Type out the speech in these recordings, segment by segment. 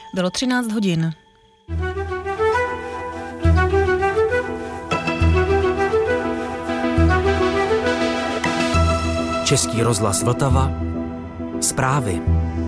Bylo 13 hodin. Český rozhlas Vltava. Zprávy.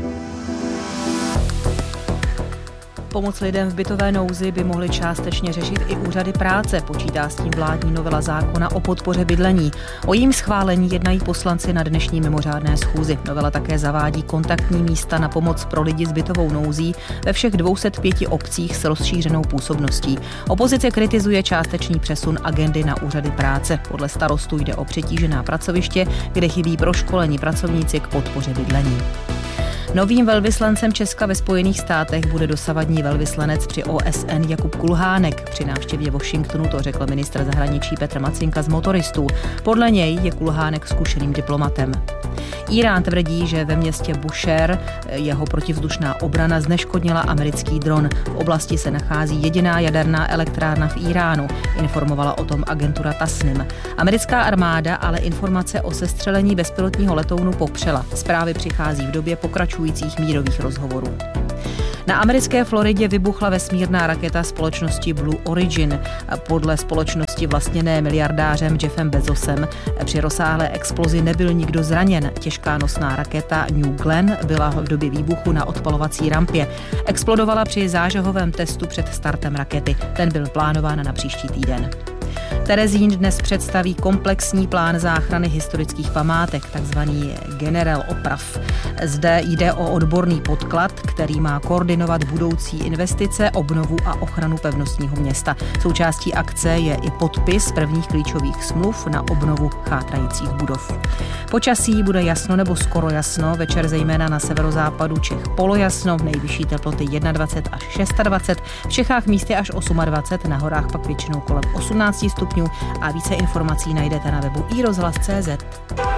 Pomoc lidem v bytové nouzi by mohly částečně řešit i úřady práce, počítá s tím vládní novela zákona o podpoře bydlení. O jejím schválení jednají poslanci na dnešní mimořádné schůzi. Novela také zavádí kontaktní místa na pomoc pro lidi s bytovou nouzí ve všech 205 obcích s rozšířenou působností. Opozice kritizuje částečný přesun agendy na úřady práce. Podle starostů jde o přetížená pracoviště, kde chybí proškolení pracovníci k podpoře bydlení. Novým velvyslancem Česka ve Spojených státech bude dosavadní velvyslanec při OSN Jakub Kulhánek. Při návštěvě Washingtonu to řekl ministr zahraničí Petr Macinka z Motoristů. Podle něj je Kulhánek zkušeným diplomatem. Írán tvrdí, že ve městě Bushehr jeho protivzdušná obrana zneškodnila americký dron. V oblasti se nachází jediná jaderná elektrárna v Íránu, informovala o tom agentura Tasnim. Americká armáda ale informace o sestřelení bezpilotního letounu popřela. Zprávy přichází v době pokračujících mírových rozhovorů. Na americké Floridě vybuchla vesmírná raketa společnosti Blue Origin. Podle společnosti vlastněné miliardářem Jeffem Bezosem při rozsáhlé explozi nebyl nikdo zraněn. Těžká nosná raketa New Glenn byla v době výbuchu na odpalovací rampě. Explodovala při zážehovém testu před startem rakety. Ten byl plánován na příští týden. Terezín dnes představí komplexní plán záchrany historických památek, takzvaný generál oprav. Zde jde o odborný podklad, který má koordinovat budoucí investice, obnovu a ochranu pevnostního města. Součástí akce je i podpis prvních klíčových smluv na obnovu chátrajících budov. Počasí bude jasno nebo skoro jasno, večer zejména na severozápadu Čech polojasno, nejvyšší teploty 21 až 26, v Čechách místy až 28, na horách pak většinou kolem 18 stupňů a více informací najdete na webu iRozhlas.cz.